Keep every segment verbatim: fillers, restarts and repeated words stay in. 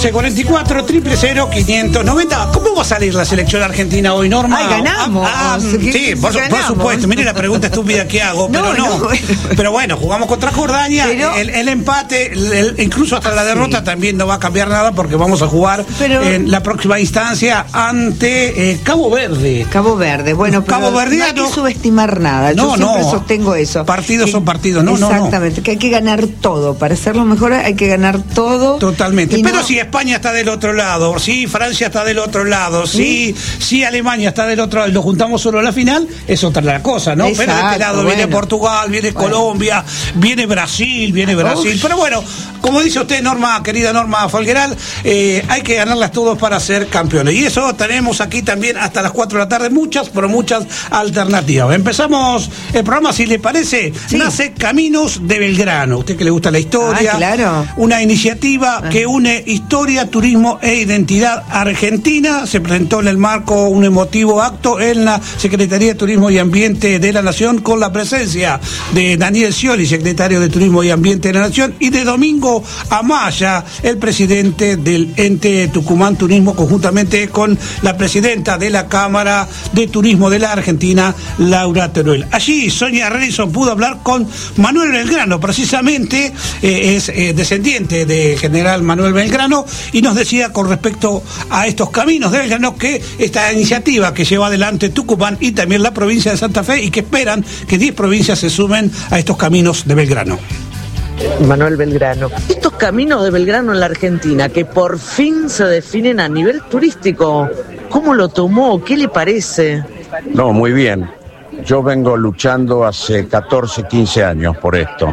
once cuarenta y cuatro, cero cero cero, quinientos noventa. ¿Cómo va a salir la selección argentina hoy, Norma? Ay, ganamos. Ah, ah, sí, por, por supuesto. Mire la pregunta estúpida que hago, pero no. no. no bueno. Pero bueno, jugamos contra Jordania. Pero... El, el empate, el, el, incluso hasta la derrota, sí. también no va a cambiar nada porque vamos a jugar pero... en la próxima instancia ante eh, Cabo Verde. Cabo Verde, bueno, pero Cabo Verde, no hay que subestimar nada. Yo no, siempre no. sostengo eso. Partidos que, son partidos, no, no. Exactamente, no. que hay que ganar todo. Para hacerlo mejor hay que ganar todo. Totalmente. Pero no... si España está del otro lado, si Francia está del otro lado, ¿sí? si, si Alemania está del otro lado, y lo juntamos solo a la final, es otra la cosa, ¿no? Exacto, pero de este lado bueno. viene Portugal, viene bueno. Colombia, viene Brasil, viene Brasil. Uf. Pero bueno, como dice usted, Norma, querida Norma Folgueral, eh, hay que ganarlas todos para ser campeones. Y eso tenemos aquí también hasta las cuatro de la tarde, muchas, pero muchas alternativas. Empezamos el programa, si le parece. Sí. Nace Caminos de Belgrano. Usted que le gusta la historia. Ah, claro. Una iniciativa ah. que une historia, turismo e identidad argentina. Se presentó en el marco un emotivo acto en la Secretaría de Turismo y Ambiente de la Nación, con la presencia de Daniel Scioli, secretario de Turismo y Ambiente de la Nación, y de Domingo Amaya, el presidente del ente Tucumán Turismo, conjuntamente con la presidenta de la Cámara de Turismo de la Argentina, Laura Teruel. Allí Sonia Redison pudo hablar con Manuel Belgrano, precisamente eh, es eh, descendiente de general Manuel Belgrano, y nos decía con respecto a estos caminos de Belgrano que esta iniciativa que lleva adelante Tucumán y también la provincia de Santa Fe, y que esperan que diez provincias se sumen a estos caminos de Belgrano. Manuel Belgrano. Estos caminos de Belgrano en la Argentina, que por fin se definen a nivel turístico, ¿cómo lo tomó? ¿Qué le parece? No, muy bien. Yo vengo luchando hace catorce, quince años por esto,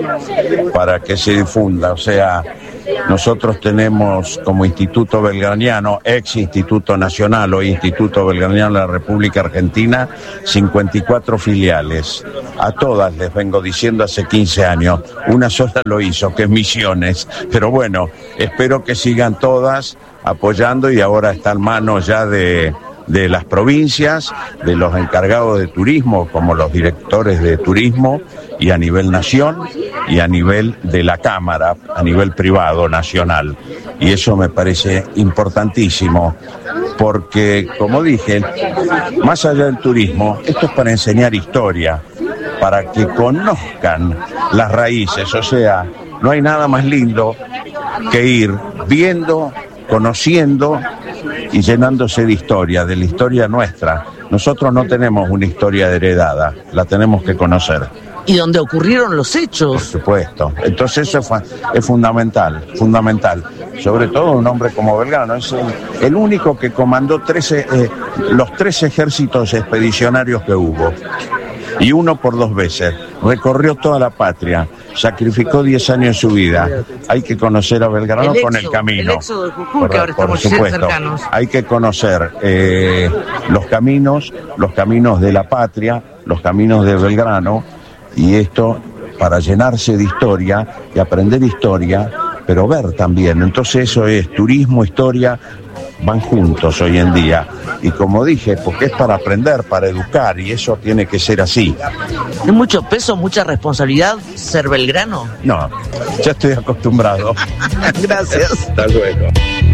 para que se difunda. O sea, nosotros tenemos como Instituto Belgraniano, ex Instituto Nacional o Instituto Belgraniano de la República Argentina, cincuenta y cuatro filiales. A todas les vengo diciendo hace quince años, una sola lo hizo, que es Misiones. Pero bueno, espero que sigan todas apoyando, y ahora está en manos ya de... de las provincias, de los encargados de turismo, como los directores de turismo, y a nivel nación, y a nivel de la Cámara, a nivel privado, nacional. Y eso me parece importantísimo, porque, como dije, más allá del turismo, esto es para enseñar historia, para que conozcan las raíces. O sea, no hay nada más lindo que ir viendo, conociendo y llenándose de historia, de la historia nuestra. Nosotros no tenemos una historia heredada, la tenemos que conocer. ¿Y dónde ocurrieron los hechos? Por supuesto. Entonces eso es, es fundamental, fundamental. Sobre todo un hombre como Belgrano, es el, el único que comandó trece, eh, los tres ejércitos expedicionarios que hubo. Y uno por dos veces. Recorrió toda la patria, sacrificó diez años de su vida. Hay que conocer a Belgrano el con el camino. El éxodo de Jujuy, que ahora por estamos supuesto, cercanos. Hay que conocer eh, los caminos, los caminos de la patria, los caminos de Belgrano, y esto para llenarse de historia y aprender historia, pero ver también. Entonces eso es turismo, historia, van juntos hoy en día. Y como dije, porque es para aprender, para educar, y eso tiene que ser así. ¿Es mucho peso, mucha responsabilidad ser Belgrano? No, ya estoy acostumbrado. Gracias. Hasta luego.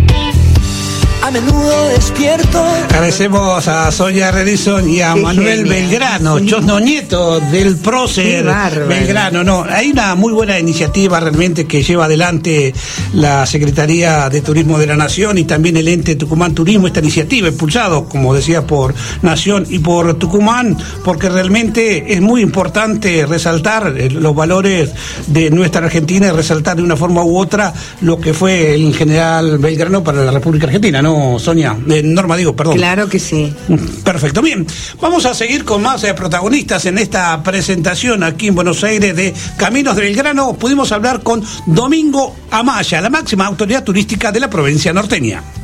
A menudo despierto. Agradecemos a Sonia Redison y a Qué Manuel genial. Belgrano, sí. Chosno Nieto del prócer Belgrano. No, hay una muy buena iniciativa realmente que lleva adelante la Secretaría de Turismo de la Nación y también el ente Tucumán Turismo, esta iniciativa impulsado, como decía, por Nación y por Tucumán, porque realmente es muy importante resaltar los valores de nuestra Argentina y resaltar de una forma u otra lo que fue el general Belgrano para la República Argentina, ¿no? Sonia, eh, Norma digo, perdón. Claro que sí. Perfecto, bien. Vamos a seguir con más eh, protagonistas en esta presentación aquí en Buenos Aires de Caminos de Belgrano. Pudimos hablar con Domingo Amaya, la máxima autoridad turística de la provincia norteña.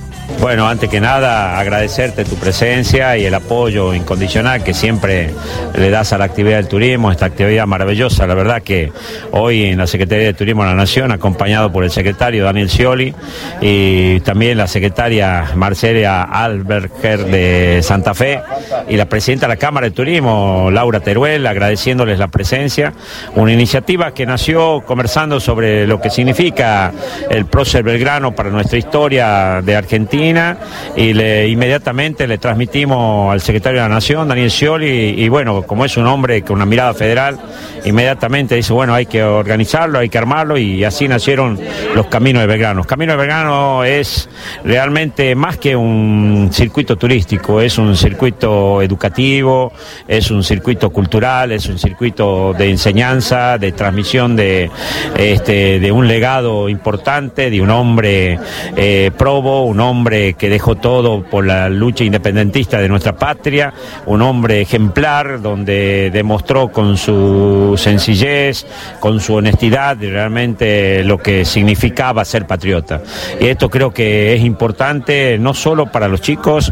Bueno, antes que nada, agradecerte tu presencia y el apoyo incondicional que siempre le das a la actividad del turismo, esta actividad maravillosa. La verdad que hoy en la Secretaría de Turismo de la Nación, acompañado por el secretario Daniel Scioli y también la secretaria Marcela Alberger de Santa Fe y la presidenta de la Cámara de Turismo, Laura Teruel, agradeciéndoles la presencia. Una iniciativa que nació conversando sobre lo que significa el prócer Belgrano para nuestra historia de Argentina, y le, inmediatamente le transmitimos al secretario de la Nación, Daniel Scioli, y, y bueno, como es un hombre con una mirada federal, inmediatamente dice, bueno, hay que organizarlo, hay que armarlo, y así nacieron los Caminos de Belgrano. Los Caminos de Belgrano es realmente más que un circuito turístico, es un circuito educativo, es un circuito cultural, es un circuito de enseñanza, de transmisión de, este, de un legado importante, de un hombre eh, probo, un hombre que dejó todo por la lucha independentista de nuestra patria, un hombre ejemplar donde demostró con su sencillez, con su honestidad realmente lo que significaba ser patriota. Y esto creo que es importante no solo para los chicos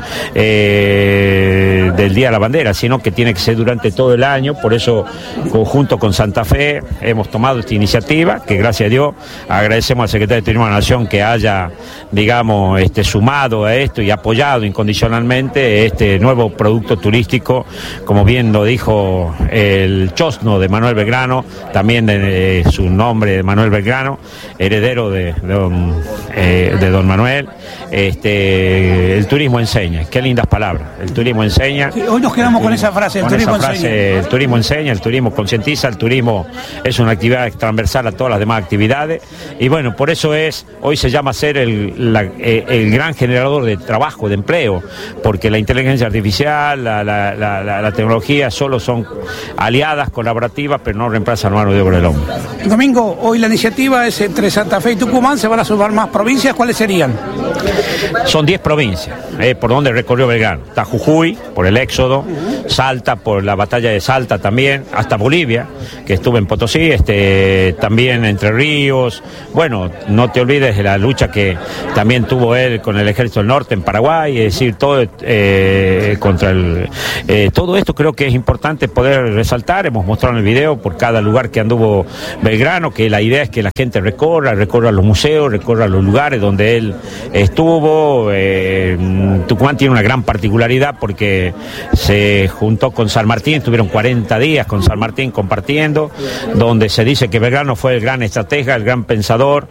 eh, del Día de la Bandera, sino que tiene que ser durante todo el año. Por eso, conjunto con Santa Fe, hemos tomado esta iniciativa, que gracias a Dios agradecemos al secretario de Turismo de la Nación que haya, digamos, este, sumado a esto y apoyado incondicionalmente este nuevo producto turístico, como bien lo dijo el chosno de Manuel Belgrano, también de, de su nombre de Manuel Belgrano, heredero de, de, don, eh, de don Manuel. Este, el turismo enseña, qué lindas palabras, el turismo enseña. Sí, hoy nos quedamos con esa frase, el turismo frase, enseña. El turismo enseña, el turismo concientiza, el turismo es una actividad transversal a todas las demás actividades, y bueno, por eso es, hoy se llama ser el, la, el gran generador de trabajo, de empleo, porque la inteligencia artificial, la, la, la, la, la tecnología solo son aliadas, colaborativas, pero no reemplazan la mano de obra del hombre. Domingo, hoy la iniciativa es entre Santa Fe y Tucumán, ¿se van a sumar más provincias? ¿Cuáles serían? Son diez provincias, eh, por donde recorrió Belgrano. Está Jujuy, por el éxodo, Salta, por la batalla de Salta también, hasta Bolivia, que estuvo en Potosí, este, también Entre Ríos. Bueno, no te olvides de la lucha que también tuvo él con el Ejército del Norte en Paraguay, es decir, todo eh, contra el... Eh, todo esto creo que es importante poder resaltar. Hemos mostrado en el video por cada lugar que anduvo Belgrano, que la idea es que la gente recorra, recorra los museos, recorra los lugares donde él estuvo. Eh, Tucumán tiene una gran particularidad porque se juntó con San Martín, estuvieron cuarenta días con San Martín compartiendo, donde se dice que Belgrano fue el gran estratega, el gran pensador,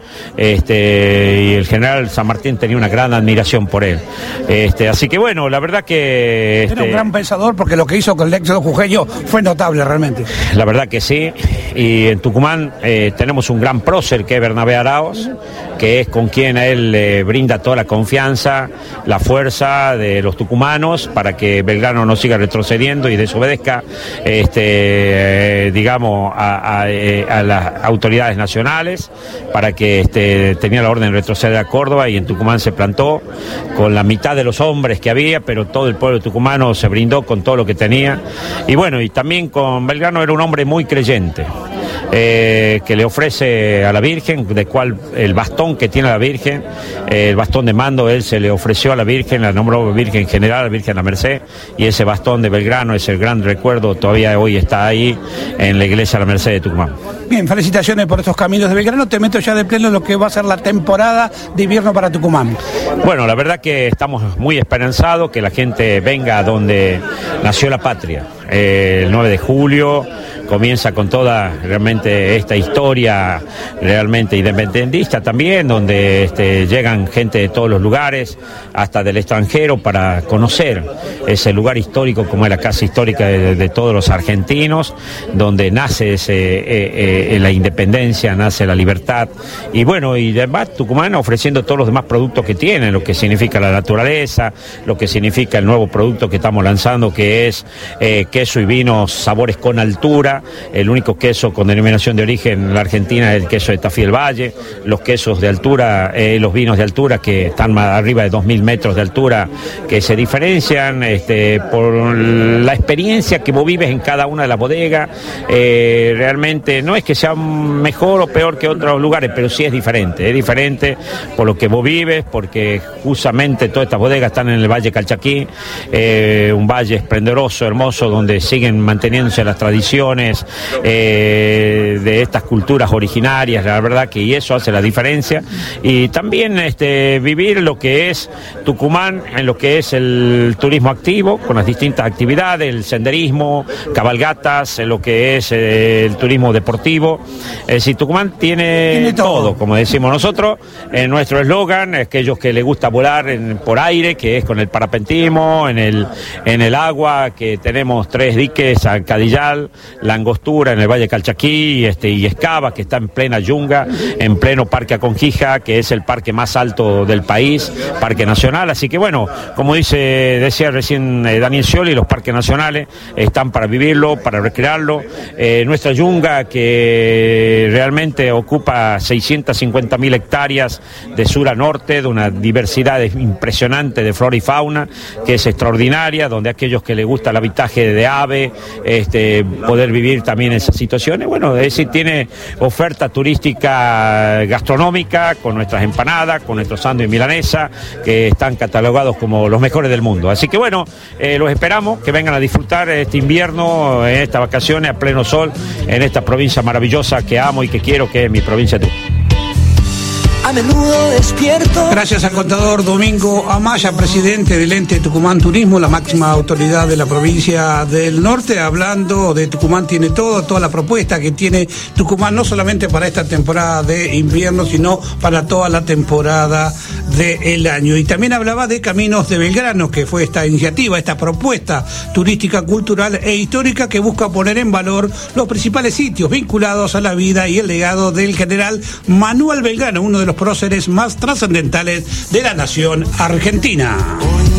este, y el general San Martín tenía una gran admiración por él. Este, así que bueno, la verdad que... Este, era un gran pensador, porque lo que hizo con el éxodo jujeño fue notable realmente. La verdad que sí, y en Tucumán eh, tenemos un gran prócer que es Bernabé Araoz, que es con quien él le eh, brinda toda la confianza, la fuerza de los tucumanos para que Belgrano no siga retrocediendo y desobedezca, este, eh, digamos, a, a, a las autoridades nacionales, para que este, tenía la orden de retroceder a Córdoba, y en Tucumán se plantó con la mitad de los hombres que había, pero todo el pueblo tucumano se brindó con todo lo que tenía. Y bueno, y también con Belgrano era un hombre muy creyente. Eh, que le ofrece a la Virgen, de cual el bastón que tiene la Virgen, eh, el bastón de mando, él se le ofreció a la Virgen, la nombró Virgen General, la Virgen de la Merced, y ese bastón de Belgrano es el gran recuerdo, todavía hoy está ahí en la iglesia de la Merced de Tucumán. Bien, felicitaciones por estos caminos de Belgrano. Te meto ya de pleno en lo que va a ser la temporada de invierno para Tucumán. Bueno, la verdad que estamos muy esperanzados que la gente venga a donde nació la patria. Eh, el nueve de julio comienza con toda realmente esta historia realmente independentista también, donde este, llegan gente de todos los lugares, hasta del extranjero, para conocer ese lugar histórico como es la casa histórica de, de todos los argentinos, donde nace ese, eh, eh, la independencia, nace la libertad, y bueno, y además Tucumán ofreciendo todos los demás productos que tiene, lo que significa la naturaleza, lo que significa el nuevo producto que estamos lanzando, que es eh, queso y vinos sabores con altura, el único queso con denominación denominación de origen en la Argentina, el queso de Tafí del Valle, los quesos de altura, eh, los vinos de altura que están más arriba de dos mil metros de altura, que se diferencian este, por la experiencia que vos vives en cada una de las bodegas. Eh, realmente no es que sea mejor o peor que otros lugares, pero sí es diferente, es diferente por lo que vos vives, porque justamente todas estas bodegas están en el Valle Calchaquí, eh, un valle esplendoroso, hermoso, donde siguen manteniéndose las tradiciones eh, de estas culturas originarias, la verdad que y eso hace la diferencia. Y también este, vivir lo que es Tucumán, en lo que es el turismo activo, con las distintas actividades, el senderismo, cabalgatas, en lo que es eh, el turismo deportivo. Es decir, Tucumán tiene, tiene todo. todo, como decimos nosotros. En nuestro eslogan, aquellos que les gusta volar en, por aire, que es con el parapentismo, en el, en el agua, que tenemos tres diques, Cadillal, La Angostura, en el Valle Calchaquí, este, y Escava, que está en plena yunga, en pleno Parque Aconquija, que es el parque más alto del país, parque nacional. Así que bueno, como dice, decía recién eh, Daniel Scioli, los parques nacionales están para vivirlo, para recrearlo. Eh, nuestra yunga, que realmente ocupa seiscientas cincuenta mil hectáreas de sur a norte, de una diversidad impresionante de flora y fauna, que es extraordinaria, donde aquellos que les gusta el habitaje de ave, este, poder vivir también esas situaciones. Bueno, es decir, tiene oferta turística gastronómica, con nuestras empanadas, con nuestros sándwiches milanesa, que están catalogados como los mejores del mundo. Así que bueno, eh, los esperamos, que vengan a disfrutar este invierno, en estas vacaciones a pleno sol, en esta provincia maravillosa que amo y que quiero, que es mi provincia de Tucumán. A menudo despierto. Gracias al contador Domingo Amaya, presidente del ente Tucumán Turismo, la máxima autoridad de la provincia del norte, hablando de Tucumán tiene todo, toda la propuesta que tiene Tucumán, no solamente para esta temporada de invierno, sino para toda la temporada del año. Y también hablaba de Caminos de Belgrano, que fue esta iniciativa, esta propuesta turística, cultural e histórica que busca poner en valor los principales sitios vinculados a la vida y el legado del general Manuel Belgrano, uno de los próceres más trascendentales de la nación argentina.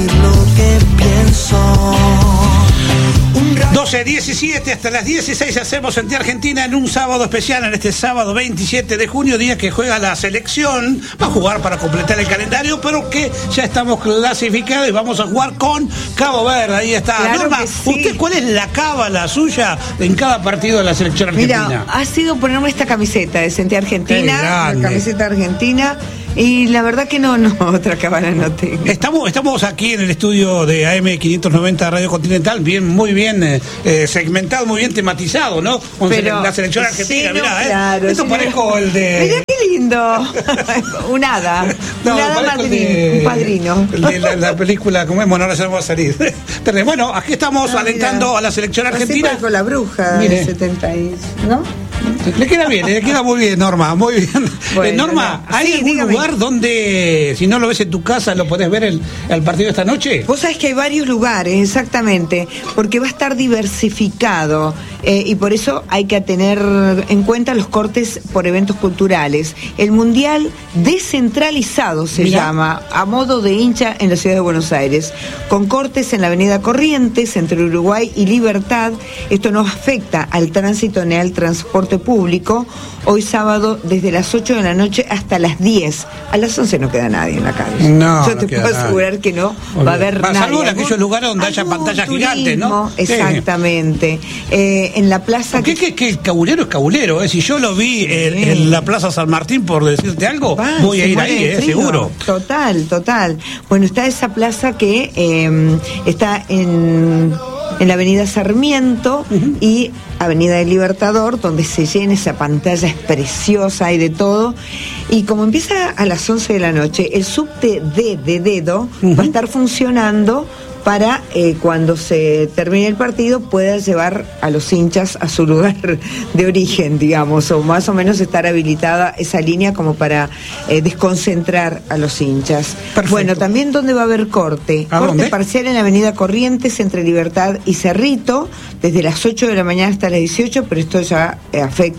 doce diecisiete hasta las dieciséis hacemos Sentir Argentina en un sábado especial, en este sábado veintisiete de junio, día que juega la selección. Va a jugar para completar el calendario, pero que ya estamos clasificados y vamos a jugar con Cabo Verde. Ahí está. Claro, Norma, sí. ¿Usted cuál es la cábala suya en cada partido de la selección argentina? Mira, ha sido ponerme esta camiseta de Sentir Argentina, la grande. camiseta argentina. Y la verdad que no, no, otra cábala no tengo. Estamos, estamos aquí en el estudio de A M quinientos noventa Radio Continental, bien, muy bien eh, eh, segmentado, muy bien tematizado, ¿no? Con Pero, la selección argentina, sí, mirá, no, ¿eh? claro, Esto sí, parezco no. el de... Mirá qué lindo. Un hada. No, un hada parezco el madrino, de- un padrino. el de la, la película, ¿cómo es? Bueno, ahora ya vamos a salir. Pero bueno, aquí estamos Ah, alentando mira. a la selección Así argentina. con la bruja Mire. del setenta y... ¿no? Le queda bien, le queda muy bien, Norma, muy bien. Bueno, Eh, Norma, no. ¿hay Sí, algún dígame. lugar donde, si no lo ves en tu casa, lo podés ver el, el partido esta noche? Vos sabés que hay varios lugares, exactamente, porque va a estar diversificado eh, y por eso hay que tener en cuenta los cortes por eventos culturales. El Mundial descentralizado se Mirá. llama, a modo de hincha en la ciudad de Buenos Aires, con cortes en la avenida Corrientes, entre Uruguay y Libertad. Esto no afecta al tránsito ni al transporte público. Hoy sábado desde las ocho de la noche hasta las diez. A las once no queda nadie en la calle. No, Yo no te queda puedo nadie. asegurar que no va a haber Va, nadie. salvo en aquellos Algún- lugares donde haya algún pantallas turismo, gigantes, ¿no? Sí. Exactamente. Eh, en la plaza... Porque es que, que el cabulero es cabulero, ¿eh? Si yo lo vi en, Sí. en la Plaza San Martín, por decirte algo, Va, voy a se ir muere ahí, de ¿eh? frío. Seguro. Total, total. Bueno, está esa plaza que eh, está en, en la avenida Sarmiento uh-huh. y Avenida del Libertador, donde se llena esa pantalla, es preciosa, hay de todo. Y como empieza a las once de la noche, el subte D de dedo uh-huh. va a estar funcionando para eh, cuando se termine el partido pueda llevar a los hinchas a su lugar de origen, digamos, o más o menos estar habilitada esa línea como para eh, desconcentrar a los hinchas. Perfecto. Bueno, también donde va a haber corte, ¿A corte dónde? parcial en la avenida Corrientes entre Libertad y Cerrito, desde las ocho de la mañana hasta las dieciocho, pero esto ya eh, afecta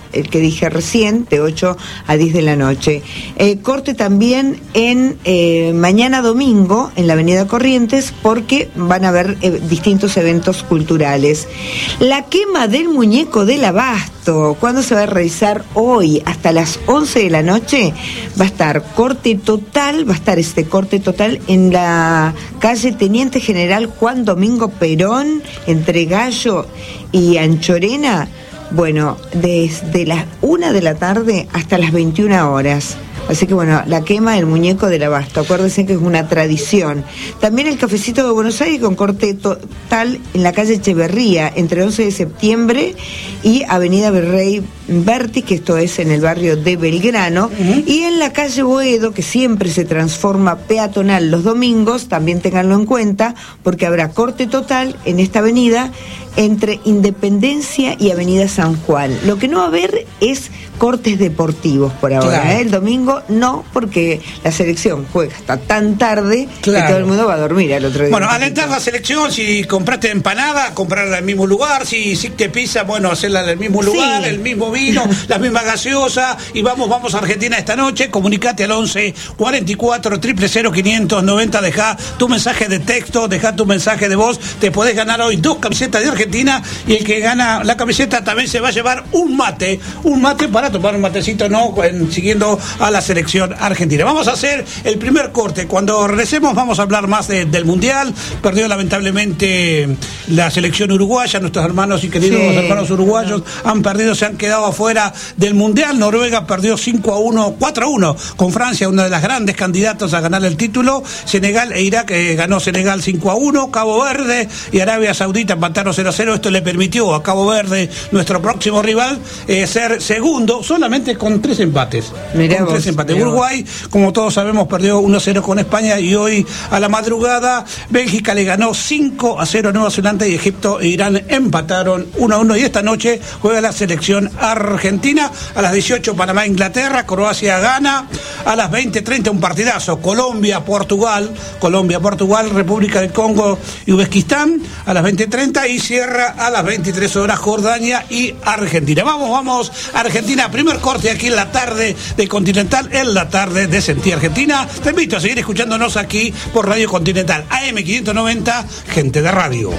el que dije recién, de ocho a diez de la noche. Eh, corte también en eh, mañana domingo en la Avenida Corrientes, porque van a haber eh, distintos eventos culturales. La quema del muñeco del Abasto, ¿cuándo se va a realizar? Hoy, hasta las once de la noche, va a estar corte total, va a estar este corte total en la calle Teniente General Juan Domingo Perón, entre Gallo y Anchorena. Bueno, desde las una de la tarde hasta las veintiuna horas. Así que bueno, la quema del muñeco del Abasto, acuérdense que es una tradición. También el Cafecito de Buenos Aires con corte total en la calle Echeverría, entre once de septiembre y Avenida Virrey Berti, que esto es en el barrio de Belgrano, uh-huh. Y en la calle Boedo, que siempre se transforma peatonal los domingos, también ténganlo en cuenta, porque habrá corte total en esta avenida entre Independencia y Avenida San Juan. Lo que no va a haber es cortes deportivos por ahora, claro. ¿eh? El domingo no, porque la selección juega hasta tan tarde, claro, que todo el mundo va a dormir al otro día. Bueno, alentar la selección, si compraste empanada, comprarla en el mismo lugar, si hiciste pizza, bueno, hacerla en el mismo lugar, sí, el mismo vino, la misma gaseosa, y vamos, vamos a Argentina esta noche. Comunicate al once cuarenta y cuatro, cero cero cero, quinientos noventa, deja tu mensaje de texto, deja tu mensaje de voz, te podés ganar hoy dos camisetas de Argentina, y el que gana la camiseta también se va a llevar un mate, un mate para tomar un matecito, no, en, siguiendo a la selección argentina. Vamos a hacer el primer corte. Cuando regresemos vamos a hablar más de, del Mundial. Perdió lamentablemente la selección uruguaya, nuestros hermanos y queridos sí. hermanos uruguayos han perdido, se han quedado afuera del Mundial. Noruega perdió cinco a uno, cuatro a uno con Francia, una de las grandes candidatas a ganar el título. Senegal e Irak, eh, ganó Senegal cinco a uno. Cabo Verde y Arabia Saudita empataron cero a cero. Esto le permitió a Cabo Verde, nuestro próximo rival, eh, ser segundo, solamente con tres empates. Mirá con vos, tres empates. mirá Uruguay, como todos sabemos, perdió uno a cero con España, y hoy a la madrugada Bélgica le ganó cinco a cero a Nueva Zelanda, y Egipto e Irán empataron uno a uno. Y esta noche juega la selección argentina. A las dieciocho Panamá Inglaterra, Croacia gana. A las veinte treinta un partidazo, Colombia Portugal, Colombia Portugal, República del Congo y Uzbekistán a las veinte treinta, y cierra a las veintitrés horas Jordania y Argentina. Vamos, vamos, Argentina, primer corte aquí en la tarde de Continental, en la tarde de Sentí Argentina. Te invito a seguir escuchándonos aquí por Radio Continental, A M quinientos noventa, gente de radio.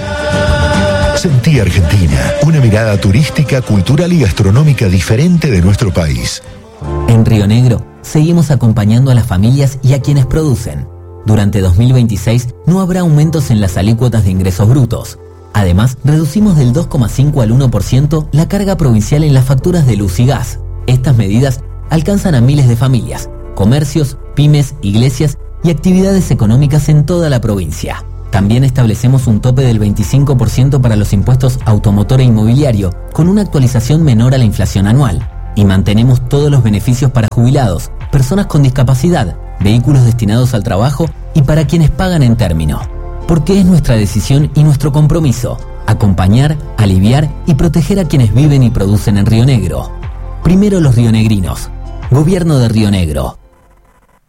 Sentí Argentina, una mirada turística, cultural y gastronómica diferente de nuestro país. En Río Negro, seguimos acompañando a las familias y a quienes producen. Durante dos mil veintiséis no habrá aumentos en las alícuotas de ingresos brutos. Además, reducimos del dos coma cinco al uno por ciento la carga provincial en las facturas de luz y gas. Estas medidas alcanzan a miles de familias, comercios, pymes, iglesias y actividades económicas en toda la provincia. También establecemos un tope del veinticinco por ciento para los impuestos automotor e inmobiliario, con una actualización menor a la inflación anual. Y mantenemos todos los beneficios para jubilados, personas con discapacidad, vehículos destinados al trabajo y para quienes pagan en término. Porque es nuestra decisión y nuestro compromiso acompañar, aliviar y proteger a quienes viven y producen en Río Negro. Primero los rionegrinos. Gobierno de Río Negro.